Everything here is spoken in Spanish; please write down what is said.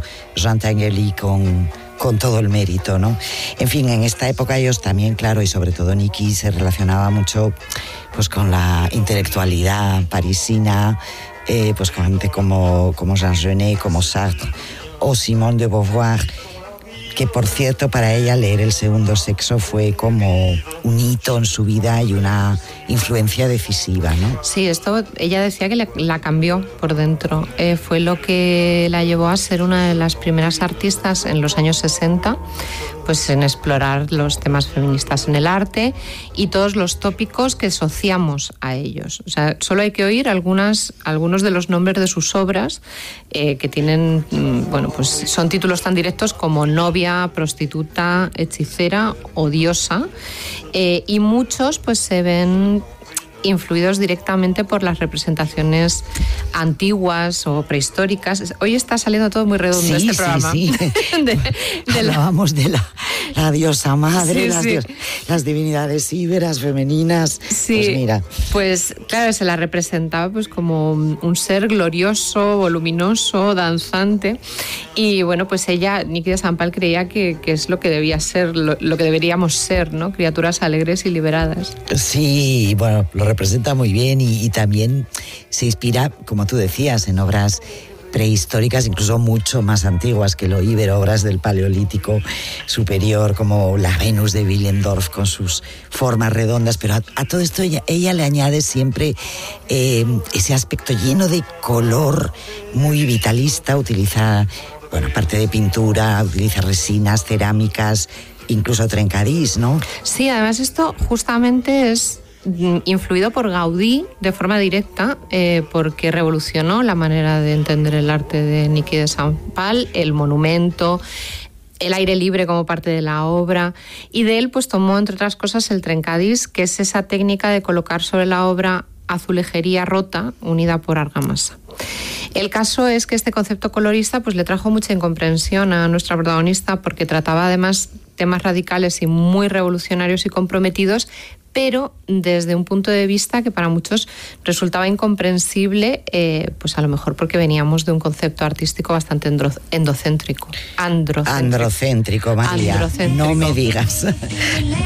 Jean Tinguely con todo el mérito, ¿no? En fin, en esta época ellos también, claro, y sobre todo Niki se relacionaba mucho pues con la intelectualidad parisina, pues con gente como Jean Genet, como Sartre o Simone de Beauvoir, que por cierto para ella leer El segundo sexo fue como un hito en su vida y una influencia decisiva, ¿no? Sí, esto ella decía que la cambió por dentro. Fue lo que la llevó a ser una de las primeras artistas en los años 60, pues en explorar los temas feministas en el arte y todos los tópicos que asociamos a ellos. O sea, solo hay que oír algunos de los nombres de sus obras que tienen, bueno, pues son títulos tan directos como novia, prostituta, hechicera o diosa, y muchos pues se ven influidos directamente por las representaciones antiguas o prehistóricas. Hoy está saliendo todo muy redondo este programa. Sí. Hablábamos de la diosa madre, las divinidades íberas, femeninas. Sí, pues mira. Pues claro, se la representaba pues como un ser glorioso, voluminoso, danzante. Y bueno, pues ella, Niki de Sant Pal, creía que es lo que debía ser, lo que deberíamos ser, ¿no? Criaturas alegres y liberadas. Sí, bueno, lo representa muy bien y también se inspira, como tú decías, en obras prehistóricas, incluso mucho más antiguas que lo íbero, obras del Paleolítico superior, como la Venus de Willendorf con sus formas redondas, pero a todo esto ella le añade siempre ese aspecto lleno de color, muy vitalista. Utiliza, bueno, aparte de pintura, utiliza resinas, cerámicas, incluso trencadís, ¿no? Sí, además esto justamente es influido por Gaudí de forma directa, porque revolucionó la manera de entender el arte de Niki de Sant Pal, el monumento, el aire libre como parte de la obra, y de él pues tomó, entre otras cosas, el trencadís, que es esa técnica de colocar sobre la obra azulejería rota unida por argamasa. El caso es que este concepto colorista pues le trajo mucha incomprensión a nuestra protagonista, porque trataba además temas radicales y muy revolucionarios y comprometidos, pero desde un punto de vista que para muchos resultaba incomprensible, pues a lo mejor porque veníamos de un concepto artístico bastante androcéntrico, María. No me digas.